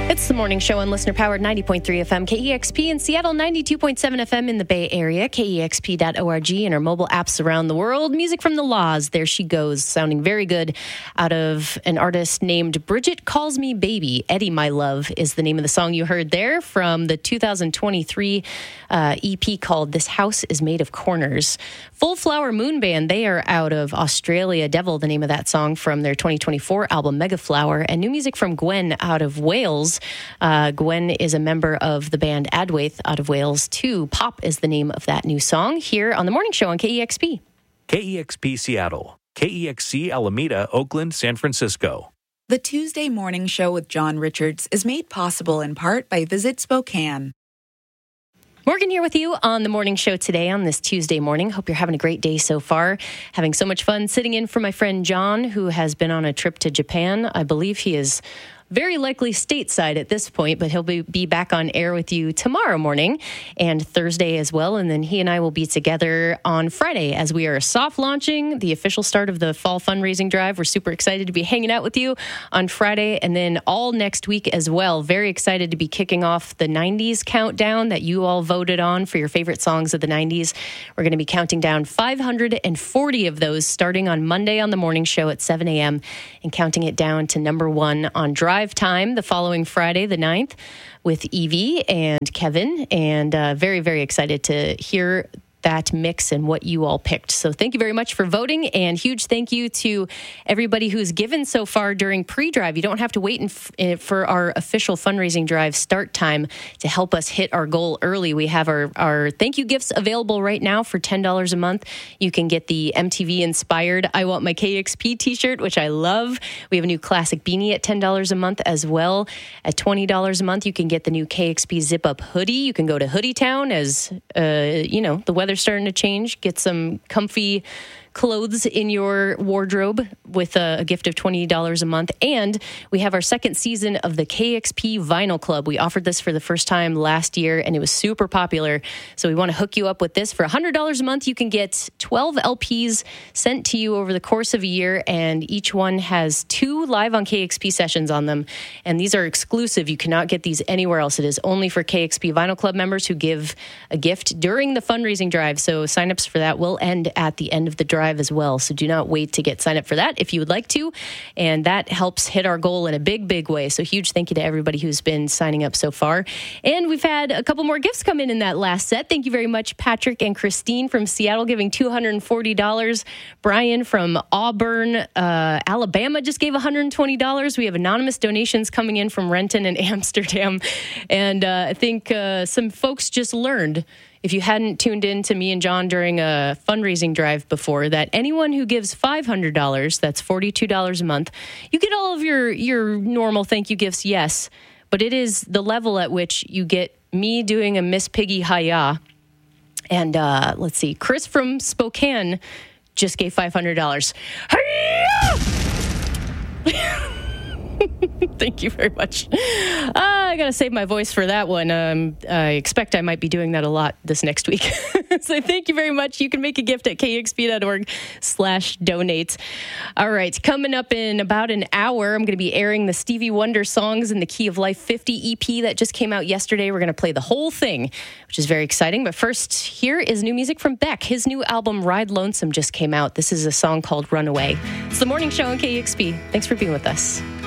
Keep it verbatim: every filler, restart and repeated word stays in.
It's the morning show on listener-powered ninety point three F M K E X P in Seattle, ninety-two point seven F M in the Bay Area, K E X P dot org, and our mobile apps around the world. Music from the Laws, There She Goes, sounding very good out of an artist named Bridget Calls Me Baby. Eddie, My Love is the name of the song you heard there from the two thousand twenty-three uh, E P called This House is Made of Corners. Full Flower Moon Band, they are out of Australia. Devil, the name of that song from their twenty twenty-four album Mega Flower, and new music from Gwen out of Wales. Uh, Gwen is a member of the band Adwaith out of Wales too. Pop is the name of that new song here on the morning show on K E X P. K E X P Seattle, K E X C Alameda, Oakland, San Francisco. The Tuesday Morning Show with John Richards is made possible in part by Visit Spokane. Morgan here with you on the morning show today on this Tuesday morning. Hope you're having a great day so far. Having so much fun sitting in for my friend John, who has been on a trip to Japan. I believe he is very likely stateside at this point, but he'll be, be back on air with you tomorrow morning and Thursday as well. And then he and I will be together on Friday as we are soft launching the official start of the fall fundraising drive. We're super excited to be hanging out with you on Friday and then all next week as well. Very excited to be kicking off the nineties countdown that you all voted on for your favorite songs of the nineties. We're going to be counting down five hundred forty of those starting on Monday on the morning show at seven a.m. and counting it down to number one on Drive Time the following Friday, the ninth, with Evie and Kevin. And uh, very, very excited to hear that mix and what you all picked. So thank you very much for voting, and huge thank you to everybody who's given so far during pre-drive. You don't have to wait in f- for our official fundraising drive start time to help us hit our goal early. We have our, our thank you gifts available right now for ten dollars a month. You can get the M T V-inspired I Want My K X P t-shirt, which I love. We have a new classic beanie at ten dollars a month as well. At twenty dollars a month, you can get the new K X P zip-up hoodie. You can go to Hoodie Town as, uh, you know, the weather starting to change. Get some comfy clothes in your wardrobe with a, a gift of twenty dollars a month. And we have our second season of the K X P Vinyl Club. We offered this for the first time last year, and it was super popular. So we want to hook you up with this. For one hundred dollars a month, you can get twelve L Ps sent to you over the course of a year, and each one has two live on K X P sessions on them. And these are exclusive. You cannot get these anywhere else. It is only for K X P Vinyl Club members who give a gift during the fundraising drive. So signups for that will end at the end of the drive as well. So do not wait to get signed up for that if you would like to. And that helps hit our goal in a big, big way. So huge thank you to everybody who's been signing up so far. And we've had a couple more gifts come in in that last set. Thank you very much, Patrick and Christine from Seattle giving two hundred forty dollars. Brian from Auburn, uh, Alabama just gave one hundred twenty dollars. We have anonymous donations coming in from Renton and Amsterdam. And uh, I think uh, some folks just learned, if you hadn't tuned in to me and John during a fundraising drive before, that anyone who gives five hundred dollars, that's forty-two dollars a month, you get all of your, your normal thank you gifts, yes, but it is the level at which you get me doing a Miss Piggy Hi-Ya. And uh, let's see, Chris from Spokane just gave five hundred dollars. Hi-ya! Thank you very much. Uh, I got to save my voice for that one. Um, I expect I might be doing that a lot this next week. So thank you very much. You can make a gift at kxp.org slash donate. All right. Coming up in about an hour, I'm going to be airing the Stevie Wonder Songs in the Key of Life fifty E P that just came out yesterday. We're going to play the whole thing, which is very exciting. But first, here is new music from Beck. His new album, Ride Lonesome, just came out. This is a song called Runaway. It's the morning show on K E X P. Thanks for being with us.